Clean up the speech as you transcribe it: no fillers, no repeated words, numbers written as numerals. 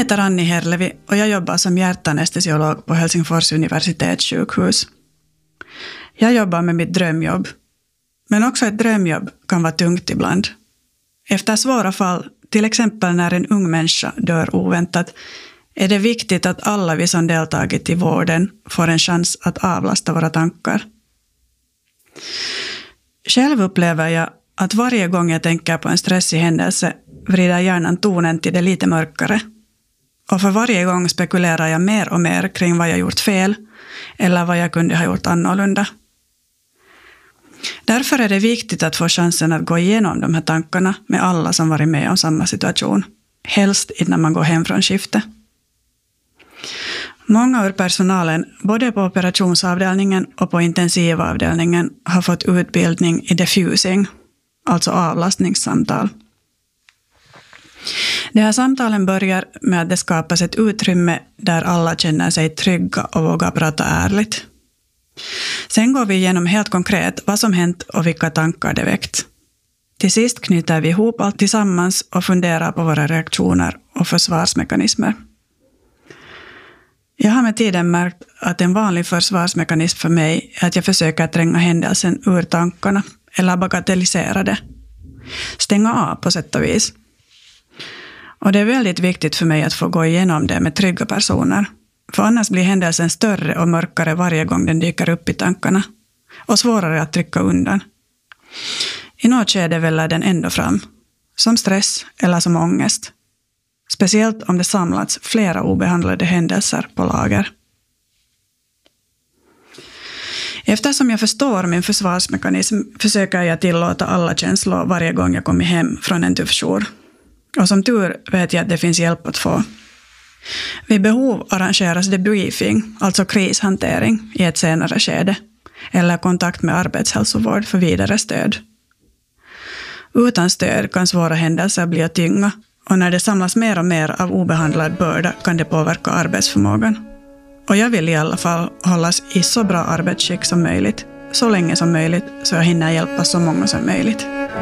heter Annie Herlevi och jag jobbar som hjärtanestesiolog på Helsingfors universitetssjukhus. Jag jobbar med mitt drömjobb. Men också ett drömjobb kan vara tungt ibland. Efter svåra fall, till exempel när en ung människa dör oväntat, är det viktigt att alla vi som deltagit i vården får en chans att avlasta våra tankar. Själv upplever jag att varje gång jag tänker på en stressig händelse vrider hjärnan tonen till det lite mörkare. Och för varje gång spekulerar jag mer och mer kring vad jag gjort fel eller vad jag kunde ha gjort annorlunda. Därför är det viktigt att få chansen att gå igenom de här tankarna med alla som varit med om samma situation. Helst innan man går hem från skiftet. Många ur personalen, både på operationsavdelningen och på intensivavdelningen, har fått utbildning i diffusing, alltså avlastningssamtal. De här samtalen börjar med att det skapas ett utrymme där alla känner sig trygga och vågar prata ärligt. Sen går vi igenom helt konkret vad som hänt och vilka tankar det väckt. Till sist knyter vi ihop allt tillsammans och funderar på våra reaktioner och försvarsmekanismer. Jag har med tiden märkt att en vanlig försvarsmekanism för mig är att jag försöker tränga händelsen ur tankarna eller bagatellisera det. Stänga av på sätt och vis. Och det är väldigt viktigt för mig att få gå igenom det med trygga personer. För annars blir händelsen större och mörkare varje gång den dyker upp i tankarna. Och svårare att trycka undan. I något skede väller den ändå fram. Som stress eller som ångest. Speciellt om det samlats flera obehandlade händelser på lager. Eftersom jag förstår min försvarsmekanism försöker jag tillåta alla känslor varje gång jag kommer hem från en tuff jour. Och som tur vet jag att det finns hjälp att få. Vid behov arrangeras debriefing, alltså krishantering, i ett senare skede. Eller kontakt med arbetshälsovård för vidare stöd. Utan stöd kan svåra händelser bli att tynga. Och när det samlas mer och mer av obehandlad börda kan det påverka arbetsförmågan. Och jag vill i alla fall hållas i så bra arbetsskick som möjligt. Så länge som möjligt så jag hinner hjälpa så många som möjligt.